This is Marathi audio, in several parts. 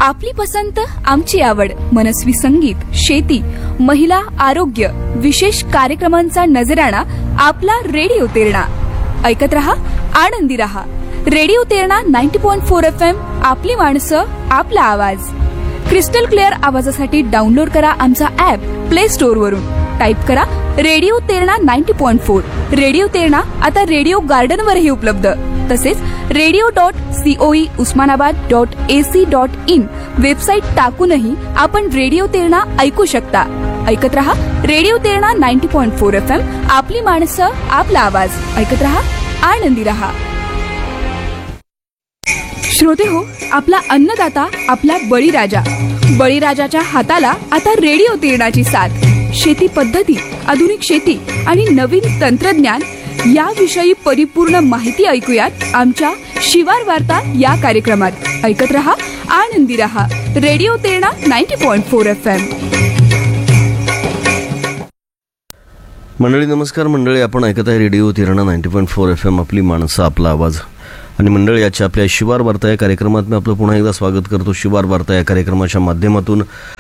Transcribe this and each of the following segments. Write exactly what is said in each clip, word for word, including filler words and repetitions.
आपली पसंत आमची आवड, मनस्वी संगीत, शेती, महिला, आरोग्य, विशेष कार्यक्रमांचा नजराणा आपला रेडिओ तेरणा. ऐकत रहा, आनंदी रहा. रेडिओ तेरणा नव्वद पॉइंट चार एफ एम. आपली माणसं, आपला आवाज. क्रिस्टल क्लिअर आवाजासाठी डाउनलोड करा आमचा ऍप प्ले स्टोअर वरून. टाईप करा रेडिओ तेरणा नव्वद पॉइंट चार. रेडिओ तेरणा आता रेडिओ गार्डन वरही उपलब्ध. तसेच radio dot COE Osmanabad dot AC dot in website टाकूनही आपण रेडिओ तेरणा ऐकू शकता. ऐकत रहा रेडिओ तेरणा नव्वद पॉइंट चार एफ एम. आपली माणसं, आपला आवाज. ऐकत रहा, आनंदी रहा. श्रोते हो, आपला अन्नदाता, आपला बळीराजा. बळीराजाच्या हाताला आता रेडिओ तेरणाची साथ. शेती पद्धती, आधुनिक शेती आणि नवीन तंत्रज्ञान याविषयी परिपूर्ण माहिती ऐकूयात आमच्या शिवार वार्ता या कार्यक्रमात. ऐकत रहा, आनंदी रहा. रेडिओ तेरणा नव्वद पॉइंट चार एफ एम. मंडळी नमस्कार. मंडळी आपण ऐकत आहे रेडिओ तेरणा नव्वद पॉइंट चार एफ एम. आपली माणसं, आपला आवाज. आणि मंडळी याच्या आपल्या शिवार वार्ता या कार्यक्रमात मी आपलं पुन्हा एकदा स्वागत करतो. शिवार वार्ता या कार्यक्रमाच्या माध्यमातून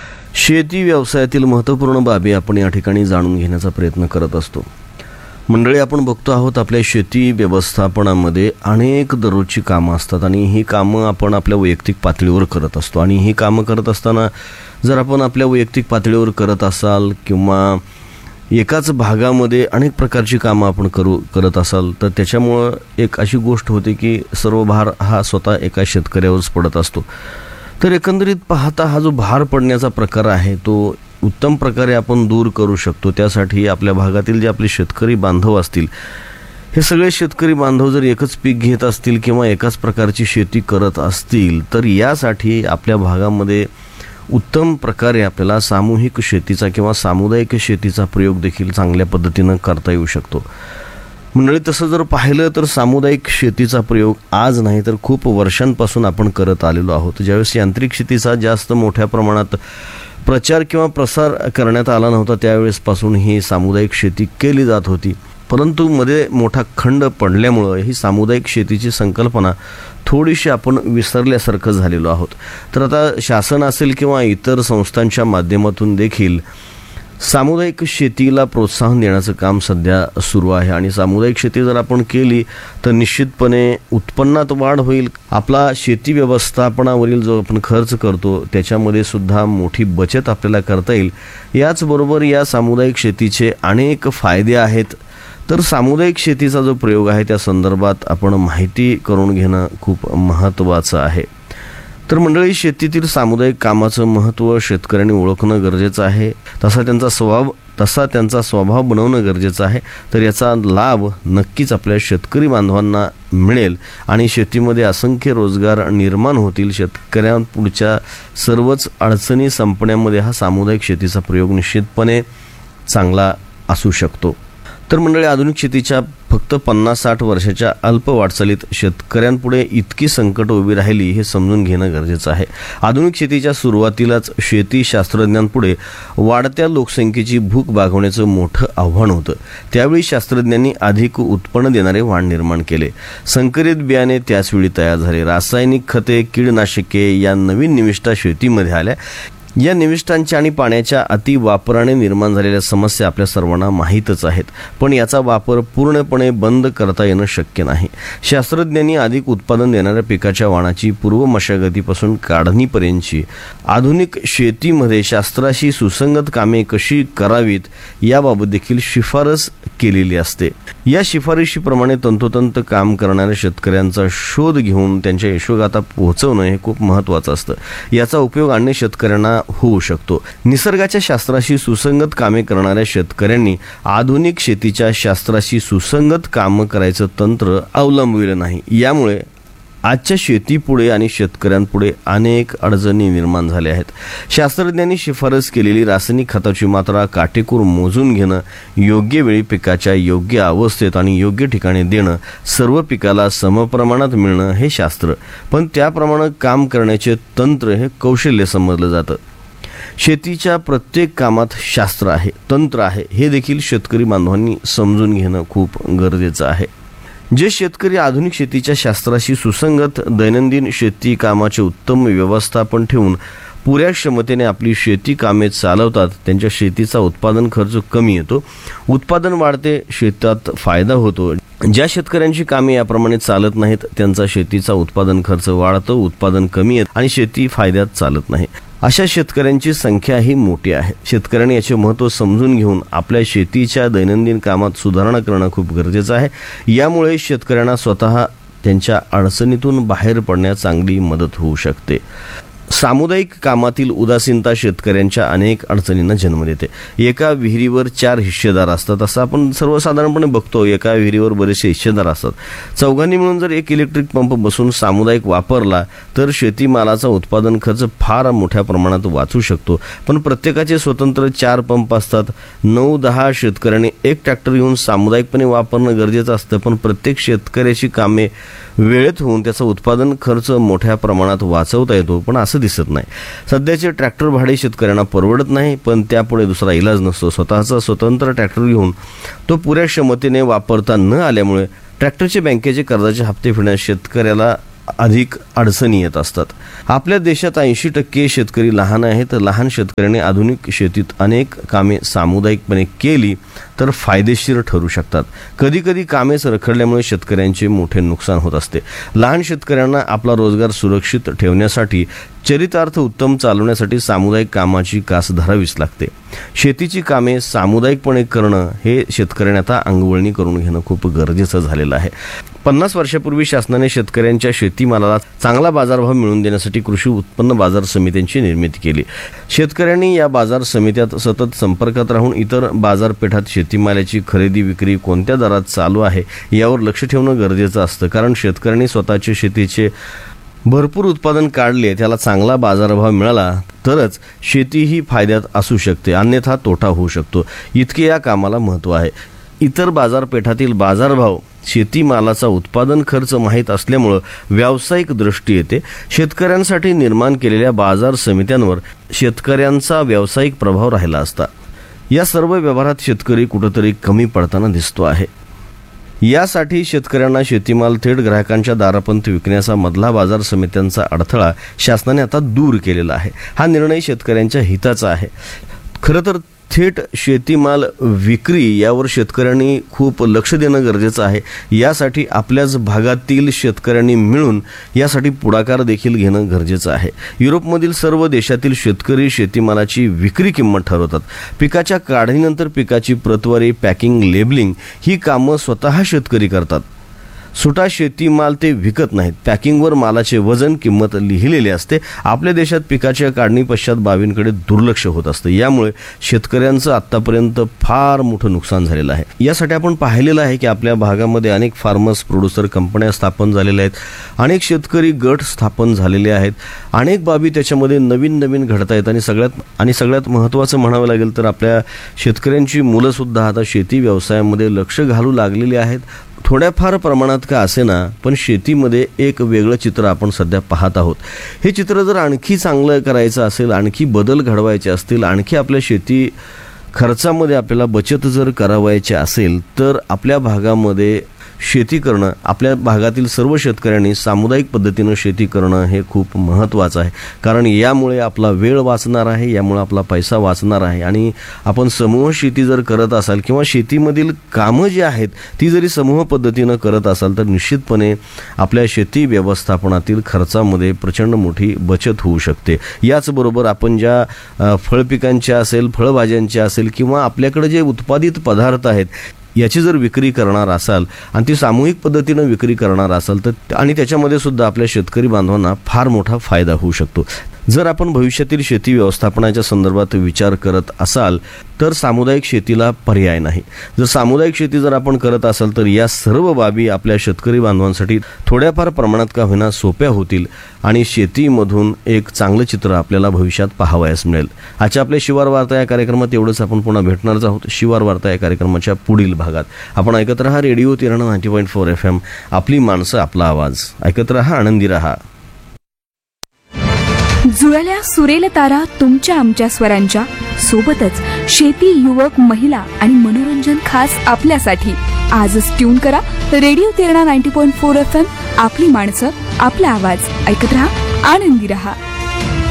शेती व्यवसायातील महत्त्वपूर्ण बाबी आपण या ठिकाणी जाणून घेण्याचा प्रयत्न करत असतो. मंडळी आपण बघतो आहोत, आपल्या शेती व्यवस्थापनामध्ये अनेक दररोजची कामं असतात आणि ही कामं आपण आपल्या वैयक्तिक पातळीवर करत असतो. आणि ही कामं करत असताना जर आपण आपल्या वैयक्तिक पातळीवर करत असाल किंवा एकाच भागामध्ये अनेक प्रकारची कामं आपण करू करत असाल तर त्याच्यामुळं एक अशी गोष्ट होते की सर्व भार हा स्वतः एका शेतकऱ्यावरच पडत असतो. तर एकंदरीत पाहता हा जो भार पडण्याचा प्रकार आहे तो उत्तम प्रकारे आपण दूर करू शकतो. त्यासाठी आपल्या भागातील जे आपले शेतकरी बांधव असतील, हे सगळे शेतकरी बांधव जर एकच पीक घेत असतील किंवा एकाच प्रकारची शेती करत असतील तर यासाठी आपल्या भागामध्ये उत्तम प्रकारे आपल्याला सामूहिक शेतीचा किंवा सामुदायिक शेतीचा प्रयोग देखील चांगल्या पद्धतीनं करता येऊ शकतो. मंडळी तसं जर पाहिलं तर सामुदायिक शेतीचा प्रयोग आज नाही तर खूप वर्षांपासून आपण करत आलेलो आहोत. ज्यावेळेस यांत्रिक शेतीचा जास्त मोठ्या प्रमाणात प्रचार किंवा प्रसार करण्यात आला नव्हता त्यावेळेसपासून ही सामुदायिक शेती केली जात होती. परंतु मध्ये मोठा खंड पडल्यामुळं ही सामुदायिक शेतीची संकल्पना थोडीशी आपण विसरल्यासारखं झालेलो आहोत. तर आता शासन असेल किंवा इतर संस्थांच्या माध्यमातून देखील सामुदायिक शेतीला प्रोत्साहन देण्याचं काम सध्या सुरू आहे. आणि सामुदायिक शेती जर आपण केली तर निश्चितपणे उत्पन्नात वाढ होईल. आपला शेती व्यवस्थापनावरील जो आपण खर्च करतो त्याच्यामध्ये सुद्धा मोठी बचत आपल्याला करता येईल. याचबरोबर या सामुदायिक शेतीचे अनेक फायदे आहेत. तर सामुदायिक शेतीचा जो प्रयोग आहे त्या संदर्भात आपण माहिती करून घेणं खूप महत्त्वाचं आहे. तर मंडळी शेतीतील सामुदायिक कामाचं महत्त्व शेतकऱ्यांनी ओळखणं गरजेचं आहे. तसा त्यांचा स्वभाव तसा त्यांचा स्वभाव बनवणं गरजेचं आहे. तर याचा लाभ नक्कीच आपल्या शेतकरी बांधवांना मिळेल आणि शेतीमध्ये असंख्य रोजगार निर्माण होतील. शेतकऱ्यांपुढच्या सर्वच अडचणी संपण्यामध्ये हा सामुदायिक शेतीचा प्रयोग निश्चितपणे चांगला असू शकतो. तर मंडळी आधुनिक शेतीच्या फक्त पन्नास साठ वर्षाच्या अल्प वाटचालीत शेतकऱ्यांपुढे इतकी संकट उभी राहिली हे समजून घेणं गरजेचं आहे. आधुनिक शेतीच्या सुरुवातीलाच शेती शास्त्रज्ञांपुढे वाढत्या लोकसंख्येची भूक भागवण्याचं मोठं आव्हान होतं. त्यावेळी शास्त्रज्ञांनी अधिक उत्पन्न देणारे वाण निर्माण केले. संकरित बियाणे त्याचवेळी तयार झाले. रासायनिक खते, कीडनाशके या नवीन निविष्ठा शेतीमध्ये आल्या. या निविष्ठांच्या आणि पाण्याच्या अतिवापराने निर्माण झालेल्या समस्या आपल्या सर्वांना माहीतच आहेत. पण याचा वापर पूर्णपणे बंद करता येणं शक्य नाही. शास्त्रज्ञांनी अधिक उत्पादन देणाऱ्या पिकाच्या वाणाची पूर्व मशागतीपासून काढणीपर्यंतची आधुनिक शेतीमध्ये शास्त्राशी सुसंगत कामे कशी करावीत याबाबत देखील शिफारस केलेली असते. या शिफारशीप्रमाणे तंतोतंत काम करणाऱ्या शेतकऱ्यांचा शोध घेऊन त्यांच्या यशोगाथा पोहोचवणं हे खूप महत्त्वाचं असतं. याचा उपयोग अन्य शेतकऱ्यांना होऊ शकतो. निसर्गाच्या शास्त्राशी सुसंगत कामे करणाऱ्या शेतकऱ्यांनी आधुनिक शेतीच्या शास्त्राशी सुसंगत कामं करायचं तंत्र अवलंबविलं नाही. यामुळे आजच्या शेतीपुढे आणि शेतकऱ्यांपुढे अनेक अडचणी निर्माण झाल्या आहेत. शास्त्रज्ञांनी शिफारस केलेली रासायनिक खताची मात्रा काटेकोर मोजून घेणं, योग्य वेळी पिकाच्या योग्य अवस्थेत आणि योग्य ठिकाणी देणं, सर्व पिकाला समप्रमाणात मिळणं हे शास्त्र. पण त्याप्रमाणे काम करण्याचे तंत्र हे कौशल्य समजलं जातं. शेतीच्या प्रत्येक कामात शास्त्र आहे, तंत्र आहे, हे देखील शेतकरी बांधवांनी समजून घेणं खूप गरजेचं आहे. जे शेतकरी आधुनिक शेतीच्या शास्त्राशी सुसंगत दैनंदिन शेती कामाचे उत्तम व्यवस्थापन ठेवून पुऱ्या क्षमतेने आपली शेती कामे चालवतात त्यांच्या शेतीचा उत्पादन खर्च कमी येतो, उत्पादन वाढते, शेतात फायदा होतो. ज्या शेतकऱ्यांची कामे याप्रमाणे चालत नाहीत त्यांचा शेतीचा उत्पादन खर्च वाढतो, उत्पादन कमी येते आणि शेती फायद्यात चालत नाही. अशा शेतकऱ्यांची संख्या ही मोठी आहे. शेतकऱ्यांनी याचे महत्त्व समजून घेऊन आपल्या शेतीच्या दैनंदिन कामात सुधारणा करणं खूप गरजेचं आहे. यामुळे शेतकऱ्यांना स्वतः त्यांच्या अडचणीतून बाहेर पडण्यास चांगली मदत होऊ शकते. सामुदायिक कामातील उदासीनता शेतकऱ्यांच्या अनेक अडचणींना जन्म देते. एका विहिरीवर चार हिस्सेदार असतात असं आपण सर्वसाधारणपणे बघतो. एका विहिरीवर बरेचसे हिस्सेदार असतात. चौघांनी मिळून जर एक इलेक्ट्रिक पंप बसून सामुदायिक वापरला तर शेतीमालाचा उत्पादन खर्च फार मोठ्या प्रमाणात वाचू शकतो. पण प्रत्येकाचे स्वतंत्र चार पंप असतात. नऊ दहा शेतकऱ्यांनी एक ट्रॅक्टर घेऊन सामुदायिकपणे वापरणं गरजेचं असतं. पण प्रत्येक शेतकऱ्याची कामे वेळेत होऊन त्याचा उत्पादन खर्च मोठ्या प्रमाणात वाचवता येतो. पण असं दिसत नाही. सध्याचे ट्रॅक्टर भाडे शेतकऱ्यांना परवडत नाही, पण त्यापुढे दुसरा इलाज नसतो. स्वतःचा स्वतंत्र ट्रॅक्टर घेऊन तो पुऱ्या क्षमतेने वापरता न आल्यामुळे ट्रॅक्टरचे बँकेचे कर्जाचे हप्ते फेडण्यास शेतकऱ्याला अधिक अडचणी येत असतात. आपल्या देशात ऐंशी टक्के शेतकरी लहान आहेत. लहान शेतकऱ्यांनी आधुनिक शेतीत अनेक कामे सामुदायिकपणे केली तर फायदेशीर ठरू शकतात. कधी कधी कामेच रखडल्यामुळे शेतकऱ्यांचे मोठे नुकसान होत असते. लहान शेतकऱ्यांना आपला रोजगार सुरक्षित ठेवण्यासाठी चरितार्थ उत्तम चालवण्यासाठी सामुदायिक कामाची कास धरावीच लागते. शेतीची कामे सामुदायिकपणे करणं हे शेतकऱ्यांनी आता अंगवळणी करून घेणं खूप गरजेचं झालेलं आहे. पन्नास वर्षापूर्वी शासनाने शेतकऱ्यांच्या शेतीमालाला चांगला बाजारभाव मिळवून देण्यासाठी कृषी उत्पन्न बाजार समित्यांची निर्मिती केली. शेतकऱ्यांनी या बाजार समित्यात सतत संपर्कात राहून इतर बाजारपेठात शेतीमालाची खरेदी विक्री कोणत्या दरात चालू आहे यावर लक्ष ठेवणं गरजेचं असतं. कारण शेतकऱ्यांनी स्वतःचे शेतीचे भरपूर उत्पादन काढले, त्याला चांगला बाजारभाव मिळाला तरच शेती ही फायद्यात असू शकते, अन्यथा तोटा होऊ शकतो. इतके या कामाला महत्त्व आहे. इतर बाजारपेठातील बाजारभाव शेतीमालाचा उत्पादन खर्च माहीत असल्यामुळं व्यावसायिक दृष्टी येते. शेतकऱ्यांसाठी निर्माण केलेल्या बाजार समित्यांवर शेतकऱ्यांचा व्यावसायिक प्रभाव राहिला असता. या सर्व व्यवहारात शेतकरी कुठंतरी कमी पडताना दिसतो आहे. यासाठी शेतकऱ्यांना शेतीमाल थेट ग्राहकांच्या दारापर्यंत विकण्याचा मधला बाजार समित्यांचा अडथळा शासनाने आता दूर केलेला आहे. हा निर्णय शेतकऱ्यांच्या हिताचा आहे. खरं तर थेट शेतीमाल विक्री यावर शेतकऱ्यांनी खूप लक्ष देणं गरजेचं आहे. यासाठी आपल्याच भागातील शेतकऱ्यांनी मिळून यासाठी पुढाकार देखील घेणं गरजेचं आहे. युरोपमधील सर्व देशातील शेतकरी शेतीमालाची विक्री किंमत ठरवतात. पिकाच्या काढणीनंतर पिकाची प्रतवारी, पॅकिंग, लेबलिंग ही कामं स्वतः शेतकरी करतात. सुटा शेतीमाल ते विकत नाहीत. पॅकिंगवर मालाचे वजन, किंमत लिहिलेली असते. आपल्या देशात पिकाच्या काढणी पश्चात बाबींकडे दुर्लक्ष होत असतं. यामुळे शेतकऱ्यांचं आत्तापर्यंत फार मोठं नुकसान झालेलं आहे. यासाठी आपण पाहिलेलं आहे की आपल्या भागामध्ये अनेक फार्मर्स प्रोड्युसर कंपन्या स्थापन झालेल्या आहेत. अनेक शेतकरी गट स्थापन झालेले आहेत. अनेक बाबी त्याच्यामध्ये नवीन नवीन घडत आहेत आणि सगळ्यात आणि सगळ्यात महत्त्वाचं म्हणावं लागेल तर आपल्या शेतकऱ्यांची मुलंसुद्धा आता शेती व्यवसायामध्ये लक्ष घालू लागलेली आहेत. थोड्याफार प्रमाणात का असेना, पण शेतीमध्ये एक वेगळं चित्र आपण सध्या पाहत आहोत. हे चित्र जर आणखी चांगलं करायचं असेल, आणखी बदल घडवायचे असतील, आणखी आपल्या शेती खर्चामध्ये आपल्याला बचत जर करावायची असेल तर आपल्या भागामध्ये शेती करणं, आपल्या भागातील सर्व शेतकऱ्यांनी सामुदायिक पद्धतीनं शेती करणं हे खूप महत्त्वाचं आहे. कारण यामुळे आपला वेळ वाचणार आहे, यामुळे आपला पैसा वाचणार आहे. आणि आपण समूह शेती जर करत असाल किंवा शेतीमधील कामं जी आहेत ती जरी समूह पद्धतीनं करत असाल तर निश्चितपणे आपल्या शेती व्यवस्थापनातील खर्चामध्ये प्रचंड मोठी बचत होऊ शकते. याचबरोबर आपण ज्या फळपिकांच्या असेल, फळभाज्यांच्या असेल किंवा आपल्याकडे जे उत्पादित पदार्थ आहेत याची जर विक्री करणार असाल आणि ती सामूहिक पद्धतीनं विक्री करणार असाल तर आणि त्याच्यामध्ये सुद्धा आपल्या शेतकरी बांधवांना फार मोठा फायदा होऊ शकतो. जर आपण भविष्यातील शेती व्यवस्थापनाच्या संदर्भात विचार करत असाल तर सामुदायिक शेतीला पर्याय नाही. जर सामुदायिक शेती जर आपण करत असाल तर या सर्व बाबी आपल्या शेतकरी बांधवांसाठी थोड्याफार प्रमाणात का होईना सोप्या होतील आणि शेतीमधून एक चांगलं चित्र आपल्याला भविष्यात पाहावयास मिळेल. आजच्या आपल्या शिवार वार्ता या कार्यक्रमात एवढंच. आपण पुन्हा भेटणारच आहोत शिवार वार्ता या कार्यक्रमाच्या पुढील भागात. आपण ऐकत रहा radio तिरणा ninety point four F M, आपली माणसं आपला आवाज. ऐकत रहा, आनंदी रहा. जुळल्या सुरेल तारा तुमच्या आमच्या स्वरांच्या सोबतच शेती, युवक, महिला आणि मनोरंजन खास आपल्यासाठी. आजच ट्यून करा radio Terna ninety point four F M. आपली माणसं, आपला आवाज. ऐकत रहा, आनंदी रहा.